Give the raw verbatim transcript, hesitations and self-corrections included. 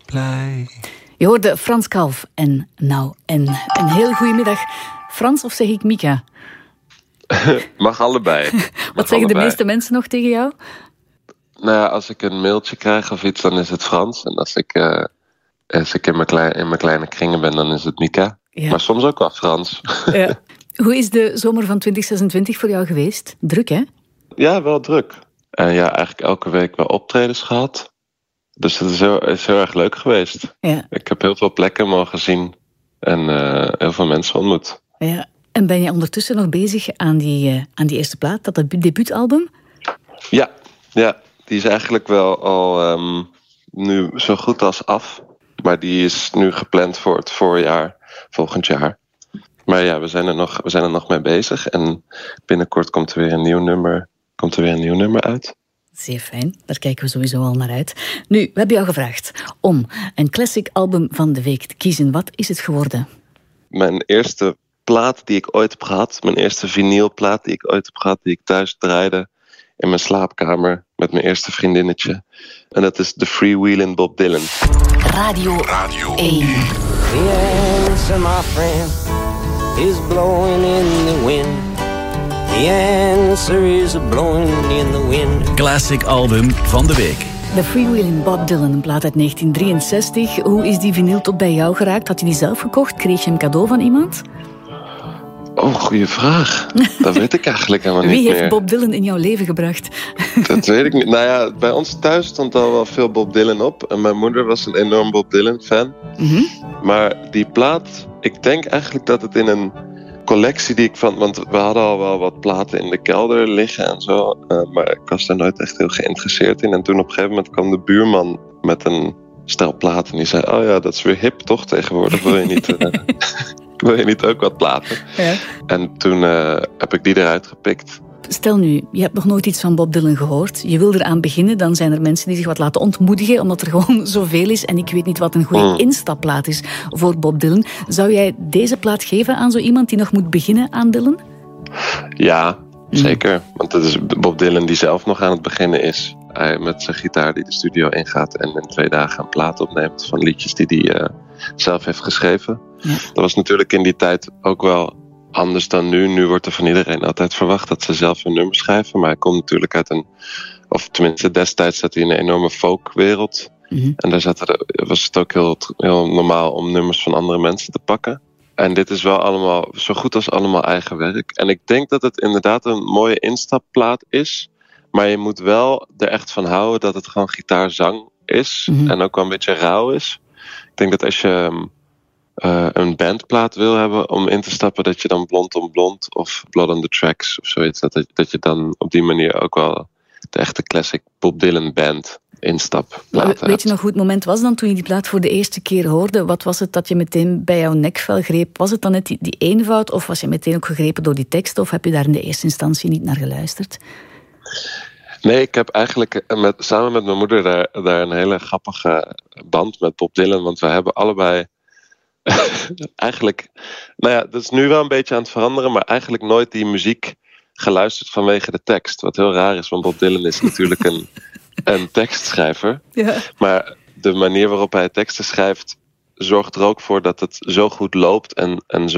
blij. Je hoorde Frans Kalf en nou en een heel goede middag. Frans, of zeg ik Mika? Mag allebei. Mag Wat zeggen allebei. de meeste mensen nog tegen jou? Nou ja, als ik een mailtje krijg of iets, dan is het Frans. En als ik, uh, als ik in, mijn klein, in mijn kleine kringen ben, dan is het Mika. Ja. Maar soms ook wel Frans. Ja. Hoe is de zomer van twintig zesentwintig voor jou geweest? Druk, hè? Ja, wel druk. En ja, eigenlijk elke week wel optredens gehad. Dus het is heel, is heel erg leuk geweest. Ja. Ik heb heel veel plekken mogen zien. En uh, heel veel mensen ontmoet. Ja. En ben je ondertussen nog bezig aan die, uh, aan die eerste plaat, dat debuutalbum? Ja, ja, die is eigenlijk wel al um, nu zo goed als af. Maar die is nu gepland voor het voorjaar, volgend jaar. Maar ja, we zijn er nog, we zijn er nog mee bezig. En binnenkort komt er weer een nieuw nummer, komt er weer een nieuw nummer uit. Zeer fijn, daar kijken we sowieso al naar uit. Nu, we hebben jou gevraagd om een classic album van de week te kiezen. Wat is het geworden? Mijn eerste plaat die ik ooit heb gehad, mijn eerste vinylplaat die ik ooit heb gehad, die ik thuis draaide in mijn slaapkamer met mijn eerste vriendinnetje. En dat is The Freewheelin' Bob Dylan. Radio, Radio één. The answer, my friend, is blowing in the wind. The answer is blowing in the wind. Classic album van de week. The Freewheelin' Bob Dylan, een plaat uit negentien drieënzestig. Hoe is die vinyl tot bij jou geraakt? Had je die zelf gekocht? Kreeg je hem cadeau van iemand? Oh, goede vraag. Dat weet ik eigenlijk helemaal niet Wie meer. heeft Bob Dylan in jouw leven gebracht? Dat weet ik niet. Nou ja, bij ons thuis stond al wel veel Bob Dylan op. En mijn moeder was een enorm Bob Dylan fan. Mm-hmm. Maar die plaat, ik denk eigenlijk dat het in een collectie die ik van... Want we hadden al wel wat platen in de kelder liggen en zo. Uh, maar ik was daar nooit echt heel geïnteresseerd in. En toen op een gegeven moment kwam de buurman met een stel platen. En die zei, oh ja, dat is weer hip toch tegenwoordig? Wil je niet... Uh, Wil je niet ook wat platen? Ja. En toen uh, heb ik die eruit gepikt. Stel nu, je hebt nog nooit iets van Bob Dylan gehoord. Je wil eraan beginnen, dan zijn er mensen die zich wat laten ontmoedigen, omdat er gewoon zoveel is. En ik weet niet wat een goede mm. instapplaat is voor Bob Dylan. Zou jij deze plaat geven aan zo iemand die nog moet beginnen aan Dylan? Ja, zeker. Want het is Bob Dylan die zelf nog aan het beginnen is. Hij met zijn gitaar die de studio ingaat en in twee dagen een plaat opneemt van liedjes die hij uh, zelf heeft geschreven. Ja. Dat was natuurlijk in die tijd ook wel anders dan nu. Nu wordt er van iedereen altijd verwacht dat ze zelf een nummer schrijven. Maar hij komt natuurlijk uit een... Of tenminste, destijds zat hij in een enorme folkwereld. Mm-hmm. En daar zat er, was het ook heel, heel normaal om nummers van andere mensen te pakken. En dit is wel allemaal zo goed als allemaal eigen werk. En ik denk dat het inderdaad een mooie instapplaat is. Maar je moet wel er echt van houden dat het gewoon gitaarzang is. Mm-hmm. En ook wel een beetje rauw is. Ik denk dat als je... Uh, een bandplaat wil hebben om in te stappen, dat je dan Blond on Blond of Blood on the Tracks of zoiets, dat, dat je dan op die manier ook wel de echte classic Bob Dylan band instapplaat hebt. Weet je nog hoe het moment was dan toen je die plaat voor de eerste keer hoorde? Wat was het dat je meteen bij jouw nekvel greep? Was het dan net die, die eenvoud of was je meteen ook gegrepen door die tekst of heb je daar in de eerste instantie niet naar geluisterd? Nee, ik heb eigenlijk met, samen met mijn moeder daar, daar een hele grappige band met Bob Dylan, want we hebben allebei eigenlijk, nou ja, dat is nu wel een beetje aan het veranderen, maar eigenlijk nooit die muziek geluisterd vanwege de tekst. Wat heel raar is, want Bob Dylan is natuurlijk een, een tekstschrijver. Ja. Maar de manier waarop hij teksten schrijft zorgt er ook voor dat het zo goed loopt en, en zo